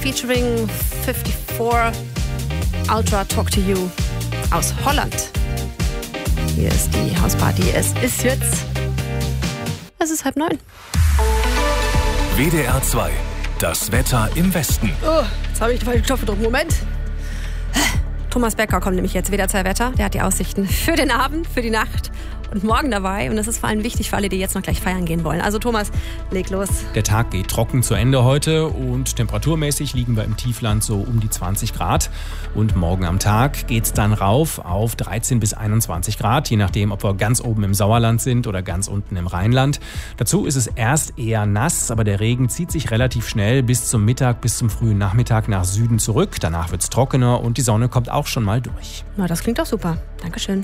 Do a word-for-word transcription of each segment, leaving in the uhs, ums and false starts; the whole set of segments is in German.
featuring fünfundfünfzig Ultra Talk to You aus Holland. Hier ist die Hausparty. Es ist jetzt... Es ist halb neun. W D R zwei. Das Wetter im Westen. Oh, jetzt habe ich den Knopf gedrückt. Moment. Thomas Becker kommt nämlich jetzt. W D R zwei Wetter. Der hat die Aussichten für den Abend, für die Nacht und morgen dabei. Und das ist vor allem wichtig für alle, die jetzt noch gleich feiern gehen wollen. Also Thomas, leg los. Der Tag geht trocken zu Ende heute und temperaturmäßig liegen wir im Tiefland so um die zwanzig Grad. Und morgen am Tag geht's dann rauf auf dreizehn bis einundzwanzig Grad, je nachdem, ob wir ganz oben im Sauerland sind oder ganz unten im Rheinland. Dazu ist es erst eher nass, aber der Regen zieht sich relativ schnell bis zum Mittag, bis zum frühen Nachmittag nach Süden zurück. Danach wird's trockener und die Sonne kommt auch schon mal durch. Na, das klingt doch super. Dankeschön.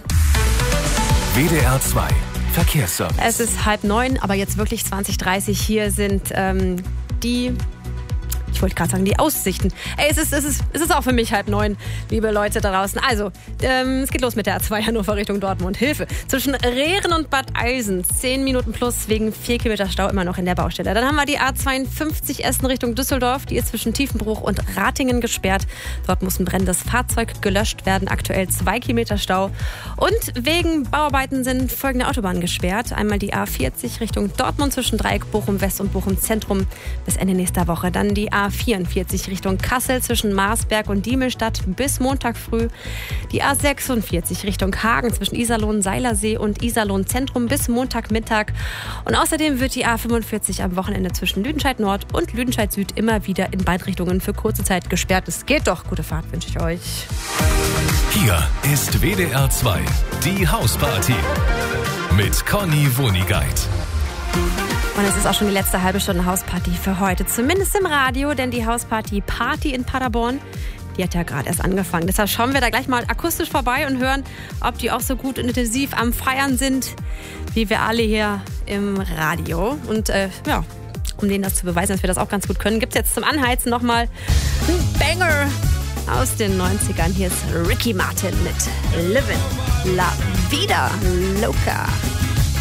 W D R zwei Verkehrsservice. Es ist halb neun, aber jetzt wirklich zwanzig dreißig. Hier sind ähm, die... Ich wollte gerade sagen, die Aussichten. Ey, es ist, es, ist, es ist auch für mich halb neun, liebe Leute da draußen. Also, ähm, es geht los mit der A zwei Hannover Richtung Dortmund. Hilfe. Zwischen Rehren und Bad Eilsen. zehn Minuten plus wegen vier Kilometer Stau immer noch in der Baustelle. Dann haben wir die A zweiundfünfzig Essen Richtung Düsseldorf. Die ist zwischen Tiefenbruch und Ratingen gesperrt. Dort muss ein brennendes Fahrzeug gelöscht werden. Aktuell zwei Kilometer Stau. Und wegen Bauarbeiten sind folgende Autobahnen gesperrt. Einmal die A vierzig Richtung Dortmund zwischen Dreieck Bochum West und Bochum Zentrum bis Ende nächster Woche. Dann die A vierundvierzig Richtung Kassel zwischen Marsberg und Diemelstadt bis Montag früh. Die A sechsundvierzig Richtung Hagen zwischen Iserlohn, Seilersee und Iserlohn Zentrum bis Montagmittag. Und außerdem wird die A fünfundvierzig am Wochenende zwischen Lüdenscheid Nord und Lüdenscheid Süd immer wieder in beide Richtungen für kurze Zeit gesperrt. Es geht doch. Gute Fahrt wünsche ich euch. Hier ist W D R zwei, die Hausparty mit Conny Wonigkeit. Und es ist auch schon die letzte halbe Stunde Hausparty für heute. Zumindest im Radio, denn die Hausparty Party in Paderborn, die hat ja gerade erst angefangen. Deshalb schauen wir da gleich mal akustisch vorbei und hören, ob die auch so gut und intensiv am Feiern sind, wie wir alle hier im Radio. Und äh, ja, um denen das zu beweisen, dass wir das auch ganz gut können, gibt es jetzt zum Anheizen nochmal einen Banger aus den neunzigern. Hier ist Ricky Martin mit Livin' La Vida Loca.